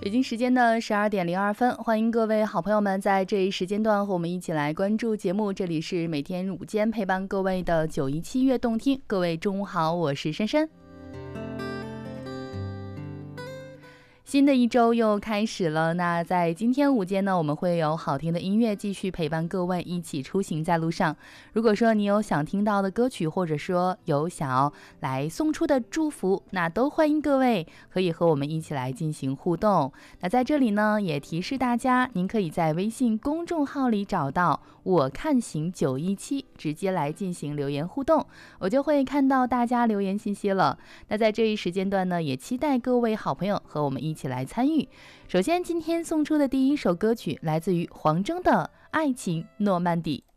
北京时间的12点02分，欢迎各位好朋友们在这一时间段和我们一起来关注节目。这里是每天午间陪伴各位的917悦动听，各位中午好，我是珊珊。新的一周又开始了，那在今天午间呢，我们会有好听的音乐继续陪伴各位一起出行在路上。如果说你有想听到的歌曲，或者说有想要来送出的祝福，那都欢迎各位可以和我们一起来进行互动。那在这里呢，也提示大家，您可以在微信公众号里找到我看行917，直接来进行留言互动，我就会看到大家留言信息了。那在这一时间段呢，也期待各位好朋友和我们一起来参与。首先今天送出的第一首歌曲来自于黄征的《爱情诺曼底》。